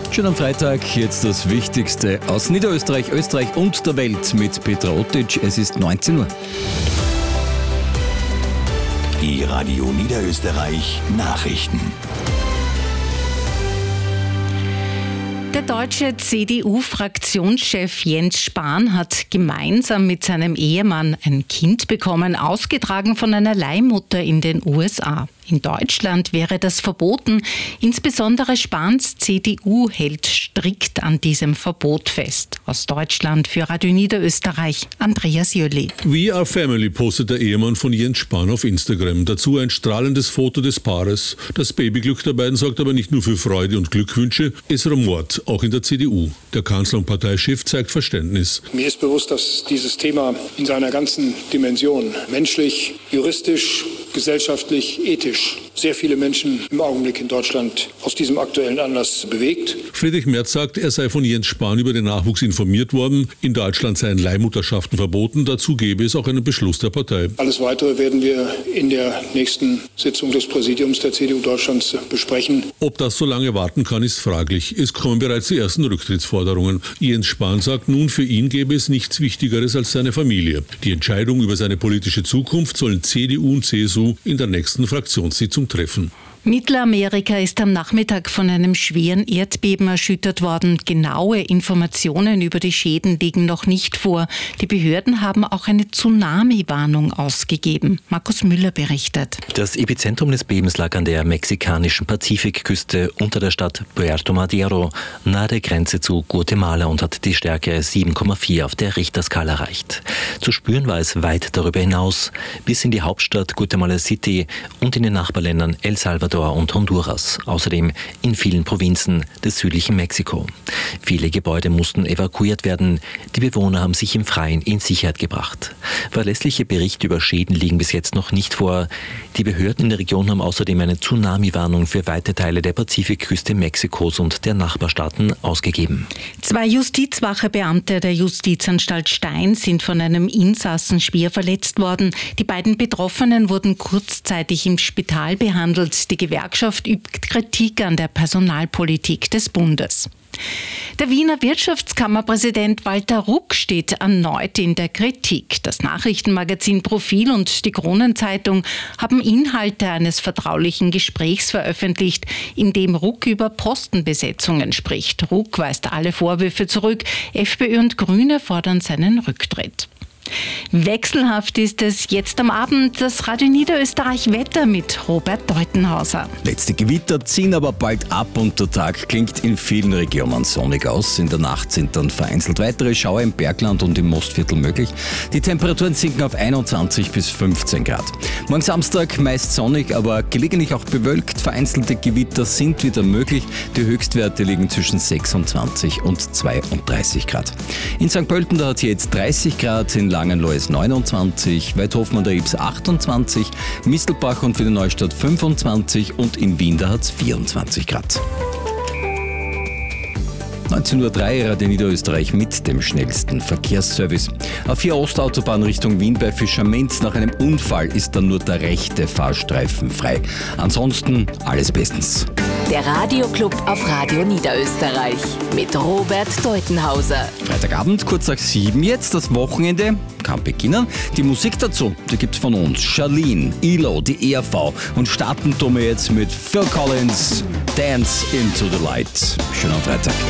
Schönen Freitag, jetzt das Wichtigste aus Niederösterreich, Österreich und der Welt mit Petra Otic. Es ist 19 Uhr. Die Radio Niederösterreich Nachrichten. Der deutsche CDU-Fraktionschef Jens Spahn hat gemeinsam mit seinem Ehemann ein Kind bekommen, ausgetragen von einer Leihmutter in den USA. In Deutschland wäre das verboten. Insbesondere Spahns CDU hält strikt an diesem Verbot fest. Aus Deutschland für Radio Niederösterreich, Andreas Jöli. We are family postet der Ehemann von Jens Spahn auf Instagram. Dazu ein strahlendes Foto des Paares. Das Babyglück der beiden sorgt aber nicht nur für Freude und Glückwünsche, es rumort, auch in der CDU. Der Kanzler und Parteichef zeigt Verständnis. Mir ist bewusst, dass dieses Thema in seiner ganzen Dimension, menschlich, juristisch, gesellschaftlich, ethisch, sehr viele Menschen im Augenblick in Deutschland aus diesem aktuellen Anlass bewegt. Friedrich Merz sagt, er sei von Jens Spahn über den Nachwuchs informiert worden. In Deutschland seien Leihmutterschaften verboten. Dazu gäbe es auch einen Beschluss der Partei. Alles Weitere werden wir in der nächsten Sitzung des Präsidiums der CDU Deutschlands besprechen. Ob das so lange warten kann, ist fraglich. Es kommen bereits die ersten Rücktrittsforderungen. Jens Spahn sagt nun, für ihn gäbe es nichts Wichtigeres als seine Familie. Die Entscheidung über seine politische Zukunft sollen CDU und CSU in der nächsten Fraktionssitzung treffen. Mittelamerika ist am Nachmittag von einem schweren Erdbeben erschüttert worden. Genaue Informationen über die Schäden liegen noch nicht vor. Die Behörden haben auch eine Tsunami-Warnung ausgegeben. Markus Müller berichtet. Das Epizentrum des Bebens lag an der mexikanischen Pazifikküste unter der Stadt Puerto Madero, nahe der Grenze zu Guatemala, und hat die Stärke 7,4 auf der Richterskala erreicht. Zu spüren war es weit darüber hinaus, bis in die Hauptstadt Guatemala City und in den Nachbarländern El Salvador und Honduras, außerdem in vielen Provinzen des südlichen Mexiko. Viele Gebäude mussten evakuiert werden. Die Bewohner haben sich im Freien in Sicherheit gebracht. Verlässliche Berichte über Schäden liegen bis jetzt noch nicht vor. Die Behörden in der Region haben außerdem eine Tsunami-Warnung für weite Teile der Pazifikküste Mexikos und der Nachbarstaaten ausgegeben. 2 Justizwachebeamte der Justizanstalt Stein sind von einem Insassen schwer verletzt worden. Die beiden Betroffenen wurden kurzzeitig im Spital behandelt. Die Gewerkschaft übt Kritik an der Personalpolitik des Bundes. Der Wiener Wirtschaftskammerpräsident Walter Ruck steht erneut in der Kritik. Das Nachrichtenmagazin Profil und die Kronenzeitung haben Inhalte eines vertraulichen Gesprächs veröffentlicht, in dem Ruck über Postenbesetzungen spricht. Ruck weist alle Vorwürfe zurück. FPÖ und Grüne fordern seinen Rücktritt. Wechselhaft ist es jetzt am Abend das Radio Niederösterreich Wetter mit Robert Deutenhauser. Letzte Gewitter ziehen aber bald ab und der Tag klingt in vielen Regionen sonnig aus. In der Nacht sind dann vereinzelt weitere Schauer im Bergland und im Mostviertel möglich. Die Temperaturen sinken auf 21 bis 15 Grad. Morgen Samstag meist sonnig, aber gelegentlich auch bewölkt. Vereinzelte Gewitter sind wieder möglich. Die Höchstwerte liegen zwischen 26 und 32 Grad. In St. Pölten, da hat es jetzt 30 Grad, in Langenlois 29, Weidhofen an der Ilz 28, Mistelbach und Wiener Neustadt 25 und in Wien, da hat es 24 Grad. 19:03 Uhr, Radio Niederösterreich mit dem schnellsten Verkehrsservice. Auf 4 Ostautobahn Richtung Wien bei Fischermenz. Nach einem Unfall ist dann nur der rechte Fahrstreifen frei. Ansonsten alles bestens. Der Radioclub auf Radio Niederösterreich mit Robert Deutenhauser. Freitagabend, kurz nach 7 jetzt, das Wochenende kann beginnen. Die Musik dazu, die gibt's von uns. Charlene, ELO, die ERV und starten tun wir jetzt mit Phil Collins, Dance into the Light. Schönen Freitag.